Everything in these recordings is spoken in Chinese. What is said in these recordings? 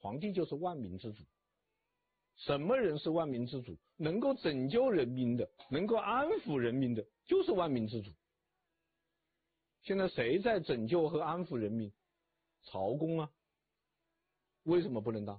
皇帝就是万民之主。什么人是万民之主？能够拯救人民的，能够安抚人民的，就是万民之主。现在谁在拯救和安抚人民？曹公啊，为什么不能当？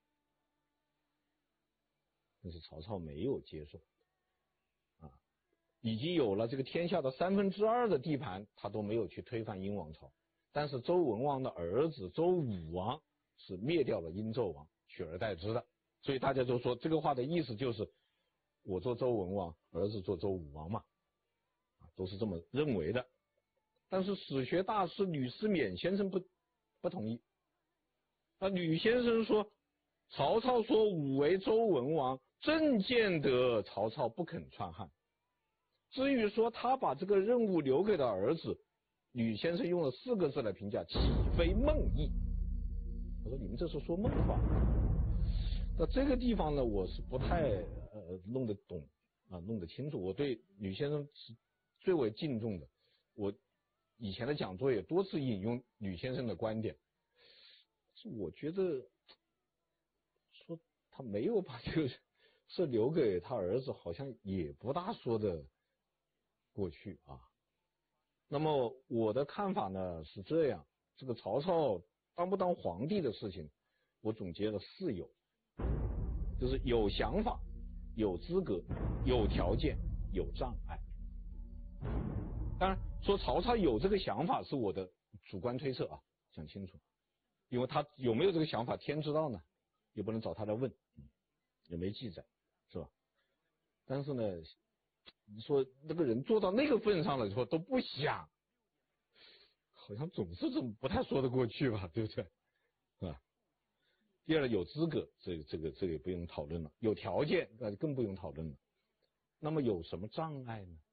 但是曹操没有接受啊，已经有了这个天下的2/3的地盘，他都没有去推翻殷王朝。但是周文王的儿子周武王是灭掉了殷纣王，取而代之的。所以大家都说这个话的意思就是我做周文王，儿子做周武王嘛，都是这么认为的。但是史学大师吕思勉先生不同意。吕先生说，曹操说武为周文王，正见得曹操不肯篡汉。至于说他把这个任务留给了儿子，吕先生用了4个字来评价：岂非梦呓。他说你们这是说梦话。那这个地方呢，我是不太弄得懂啊，弄得清楚。我对吕先生是最为敬重的，我以前的讲座也多次引用吕先生的观点。我觉得说他没有把这个事留给他儿子，好像也不大说得过去啊。那么我的看法呢是这样，这个曹操当不当皇帝的事情，我总结了4有，就是有想法、有资格、有条件、有障碍。当然说曹操有这个想法是我的主观推测啊，讲清楚。因为他有没有这个想法天知道呢，也不能找他来问，也没记载，是吧？但是呢，你说那个人做到那个份上了以后都不想，好像总是这么不太说得过去吧，对不对？啊。第二，有资格，这个也不用讨论了；有条件，那就更不用讨论了。那么有什么障碍呢？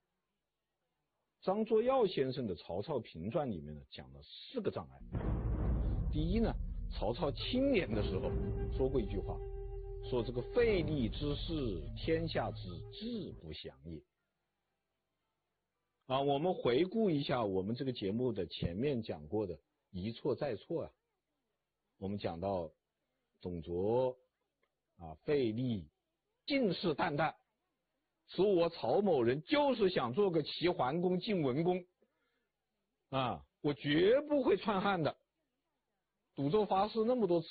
张作耀先生的《曹操评传》里面呢讲了4个障碍。第一呢，曹操青年的时候说过一句话，说这个费力之事，天下之志不详也。啊，我们回顾一下我们这个节目的前面讲过的一错再错啊，我们讲到董卓啊、费力信誓旦旦，说我曹某人就是想做个齐桓公、晋文公啊，我绝不会篡汉的。赌咒发誓那么多次，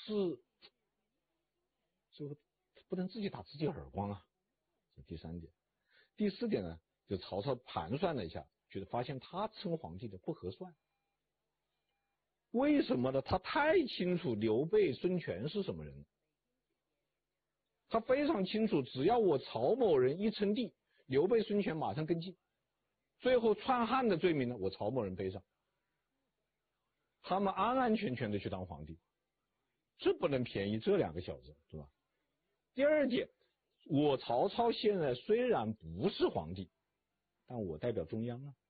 就不能自己打自己耳光啊，这第3点。第4点呢，就曹操盘算了一下，觉得发现他称皇帝的不合算。为什么呢？他太清楚刘备、孙权是什么人，他非常清楚，只要我曹某人一称帝，刘备、孙权马上跟进，最后篡汉的罪名呢，我曹某人背上，他们安安全全的去当皇帝，这不能便宜这2个小子，对吧？第2点，我曹操现在虽然不是皇帝，但我代表中央啊。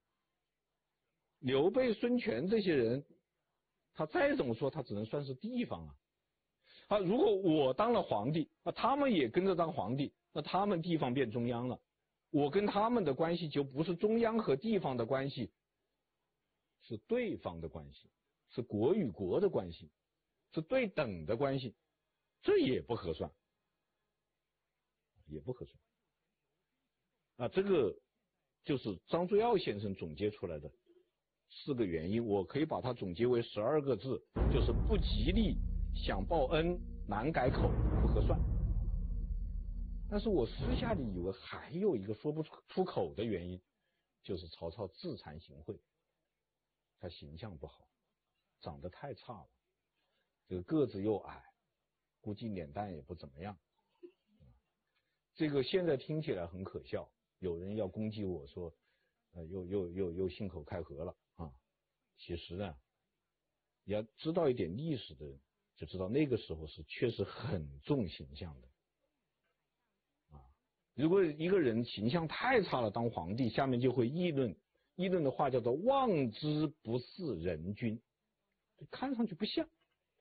刘备、孙权这些人，他再怎么说，他只能算是地方啊。如果我当了皇帝，那他们也跟着当皇帝，那他们地方变中央了，我跟他们的关系就不是中央和地方的关系，是对方的关系，是国与国的关系，是对等的关系，这也不合算，也不合算啊。这个就是张作耀先生总结出来的4个原因，我可以把它总结为12个字，就是不吉利、想报恩、难改口、不合算。但是我私下里以为还有一个说不出口的原因，就是曹操自惭形秽，他形象不好，长得太差了，这个个子又矮，估计脸蛋也不怎么样。这个现在听起来很可笑，有人要攻击我说又信口开河了啊。其实呢，你要知道一点历史的人就知道，那个时候是确实很重形象的啊。如果一个人形象太差了，当皇帝，下面就会议论的话叫做望之不似人君，看上去不像，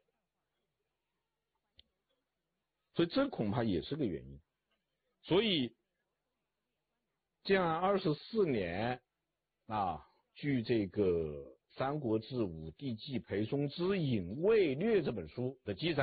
所以这恐怕也是个原因。所以建安24年啊，据这个《三国志·武帝纪裴松之《隐魏略》这本书的记载，